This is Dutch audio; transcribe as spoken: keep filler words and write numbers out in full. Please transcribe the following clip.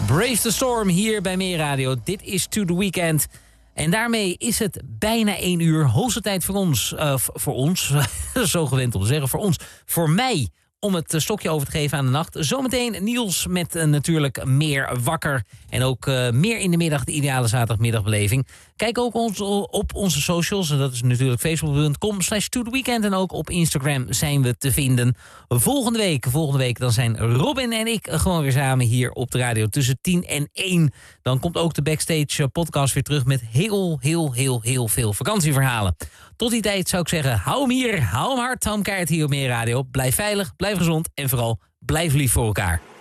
Brave the Storm hier bij Meer Radio. Dit is To The Weekend. En daarmee is het bijna één uur. Hoogste tijd voor ons. Uh, voor ons, zo gewend om te zeggen. Voor ons, voor mij, om het stokje over te geven aan de nacht. Zometeen Niels met uh, natuurlijk Meer Wakker. En ook uh, meer in de middag, de ideale zaterdagmiddagbeleving. Kijk ook ons, op onze socials. En dat is natuurlijk facebook punt com slash to the weekend. En ook op Instagram zijn we te vinden. Volgende week, volgende week dan zijn Robin en ik gewoon weer samen hier op de radio tussen tien en één. Dan komt ook de Backstage podcast weer terug met heel, heel, heel, heel veel vakantieverhalen. Tot die tijd zou ik zeggen, hou hem hier, hou hem hard, hou hem keihard hier op Meer Radio. Blijf veilig, blijf gezond en vooral blijf lief voor elkaar.